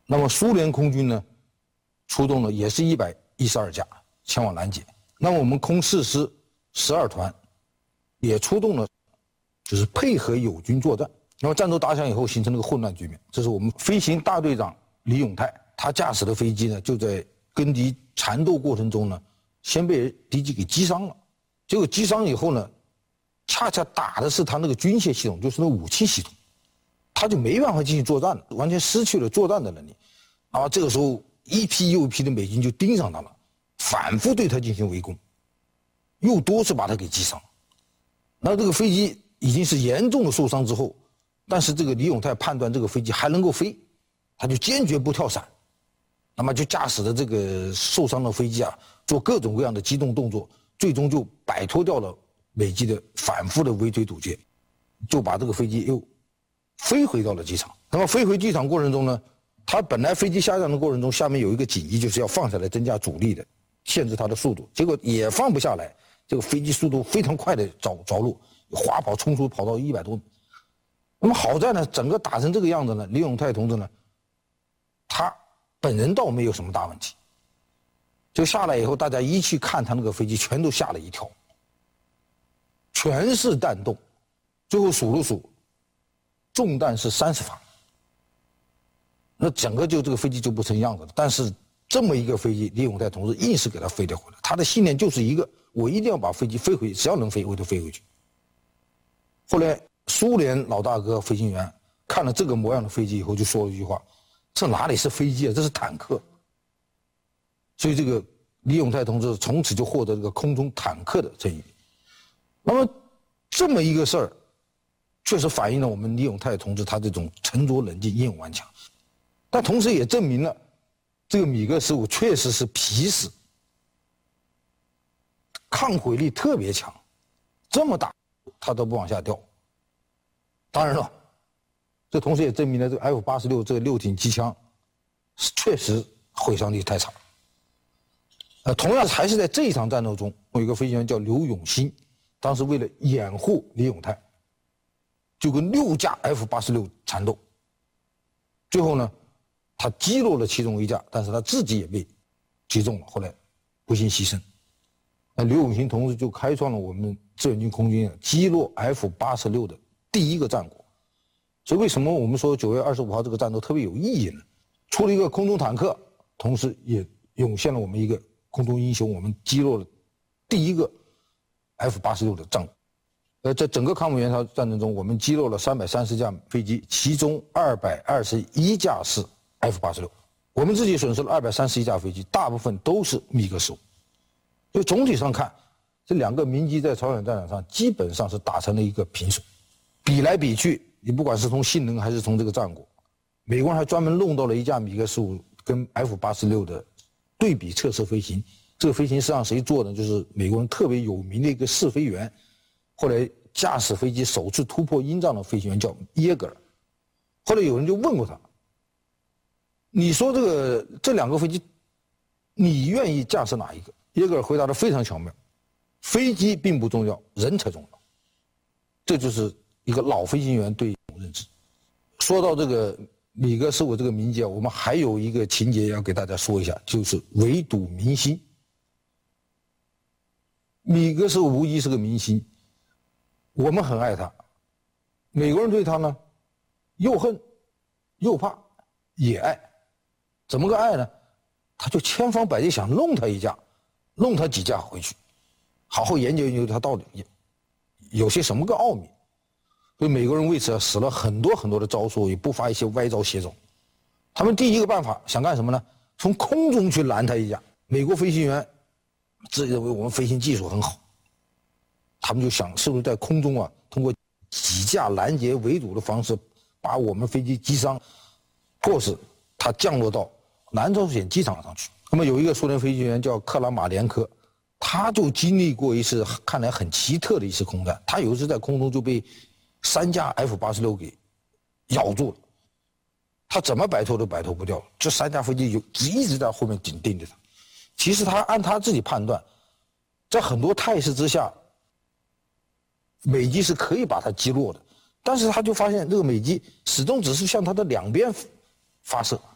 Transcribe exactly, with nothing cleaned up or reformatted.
那么苏联空军呢，出动了也是一百一十二架前往拦截。那么我们空四师十二团也出动了，就是配合友军作战。那么战斗打响以后，形成了个混乱局面。这是我们飞行大队长李永泰，他驾驶的飞机呢，就在跟敌缠斗过程中呢，先被敌机给击伤了。结果击伤以后呢，恰恰打的是他那个军械系统，就是那武器系统，他就没办法进行作战了，完全失去了作战的能力。然后这个时候，一批又一批的美军就盯上他了，反复对他进行围攻，又多次把他给击伤。那这个飞机已经是严重的受伤之后，但是这个李永泰判断这个飞机还能够飞，他就坚决不跳伞，那么就驾驶着这个受伤的飞机啊，做各种各样的机动动作，最终就摆脱掉了美机的反复的围追堵截，就把这个飞机又飞回到了机场。那么飞回机场过程中呢，它本来飞机下降的过程中，下面有一个紧急就是要放下来增加阻力的，限制它的速度，结果也放不下来，这个飞机速度非常快的着着陆，滑跑冲出跑到一百多米。那么好在呢，整个打成这个样子呢，李永泰同志呢，他本人倒没有什么大问题。就下来以后，大家一去看他那个飞机，全都吓了一跳，全是弹洞，最后数了数，中弹是三十发。那整个就这个飞机就不成样子了。但是这么一个飞机，李永泰同志硬是给他飞了回来。他的信念就是一个，我一定要把飞机飞回，只要能飞，我就飞回去。后来苏联老大哥飞行员看了这个模样的飞机以后，就说了一句话：“这哪里是飞机啊，这是坦克。”所以这个李永泰同志从此就获得这个空中坦克的称誉。那么这么一个事儿，确实反映了我们李永泰同志他这种沉着冷静、英勇顽强，但同时也证明了这个米格十五确实是皮实，抗毁力特别强，这么打它都不往下掉。当然了，这同时也证明了这个 F 八十六这个六挺机枪确实毁伤力太差。呃，同样还是在这一场战斗中，有一个飞行员叫刘永新，当时为了掩护李永泰，就跟六架 F 八十六缠斗，最后呢，他击落了其中一架，但是他自己也被击中了，后来不幸牺牲。那刘永新同志就开创了我们志愿军空军击落 F 八十六的第一个战果。所以为什么我们说九月二十五号这个战斗特别有意义呢？出了一个空中坦克，同时也涌现了我们一个空中英雄，我们击落了第一个 F 八十六的战果。呃，在整个抗美援朝战争中，我们击落了三百三十架飞机，其中二百二十一架是 F 八十六，我们自己损失了二百三十一架飞机，大部分都是米格十五。所以总体上看，这两个民机在朝鲜战场上基本上是打成了一个平手，比来比去，你不管是从性能还是从这个战果，美国人还专门弄到了一架米格十五跟 F 八十六的对比测试飞行。这个飞行是让谁做的？就是美国人特别有名的一个试飞员，后来驾驶飞机首次突破鹰帐的飞行员叫耶格尔。后来有人就问过他，你说这个这两个飞机，你愿意驾驶哪一个？耶格尔回答得非常巧妙，飞机并不重要，人才重要。这就是一个老飞行员对认知。说到这个米格十五这个民机啊，我们还有一个情节要给大家说一下，就是围堵民心。米格十五无疑是个明星，我们很爱他，美国人对他呢，又恨又怕也爱。怎么个爱呢？他就千方百计想弄他一架，弄他几架回去，好好研究研究他到底有些什么个奥秘。所以美国人为此啊使了很多很多的招数，也不乏一些歪招邪招。他们第一个办法想干什么呢？从空中去拦他一架。美国飞行员自认为我们飞行技术很好，他们就想是不是在空中啊，通过几架拦截围堵的方式，把我们飞机击伤，迫使它降落到南朝鲜机场上去。那么有一个苏联飞行员叫克拉马连科，他就经历过一次看来很奇特的一次空战。他有一次在空中就被三架 F 八十六给咬住了，他怎么摆脱都摆脱不掉，这三架飞机有一直在后面紧盯着他。其实他按他自己判断，在很多态势之下，美机是可以把它击落的，但是他就发现这个美机始终只是向他的两边发射，